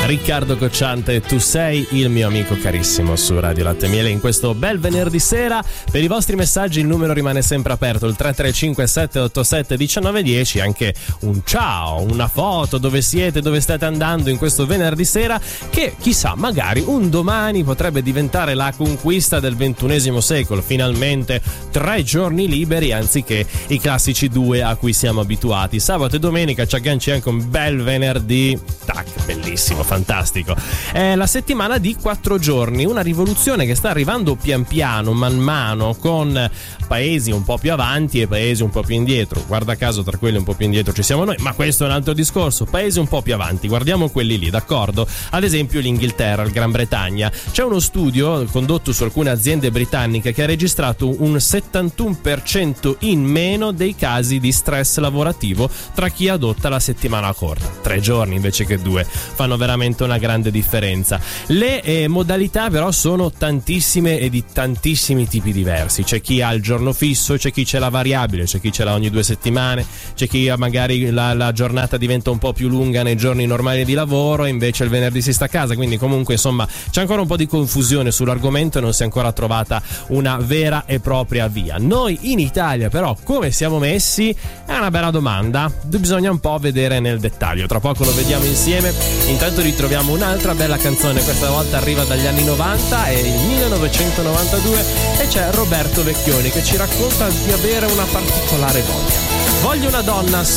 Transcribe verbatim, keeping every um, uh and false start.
Riccardo Cocciante, tu sei il mio amico carissimo su Radio Latte e Miele in questo bel venerdì sera. Per i vostri messaggi il numero rimane sempre aperto, il tre tre cinque sette otto sette uno nove uno zero, anche un ciao, una foto, dove siete, dove state andando in questo venerdì sera, che chissà, magari un domani potrebbe diventare la conquista del ventunesimo secolo, finalmente tre giorni liberi anziché i classici due a cui siamo abituati. Sabato e domenica ci agganci anche un bel venerdì, tac, bellissimo, fantastico. È la settimana di quattro giorni, una rivoluzione che sta arrivando pian piano, man mano, con paesi un po' più avanti e paesi un po' più indietro. Guarda caso tra quelli un po' più indietro ci siamo noi, ma questo è un altro discorso. Paesi un po' più avanti, guardiamo quelli lì, d'accordo? Ad esempio l'Inghilterra, il Gran Bretagna. C'è uno studio condotto su alcune aziende britanniche che ha registrato un settantuno per cento in meno dei casi di stress lavorativo tra chi adotta la settimana corta. Tre giorni invece che due fanno veramente una grande differenza. Le eh, modalità però sono tantissime e di tantissimi tipi diversi. C'è chi ha il giorno fisso, c'è chi c'è la variabile, c'è chi ce l'ha ogni due settimane, c'è chi magari la, la giornata diventa un po' più lunga nei giorni normali di lavoro e invece il venerdì si sta a casa. Quindi comunque insomma c'è ancora un po' di confusione sull'argomento e non si è ancora trovata una vera e propria via. Noi in Italia però come siamo messi è una bella domanda, bisogna un po' vedere nel dettaglio. Tra poco lo vediamo insieme. Intanto ritroviamo un'altra bella canzone, questa volta arriva dagli anni novanta, è il millenovecentonovantadue e c'è Roberto Vecchioni che ci racconta di avere una particolare voglia. Voglio una donna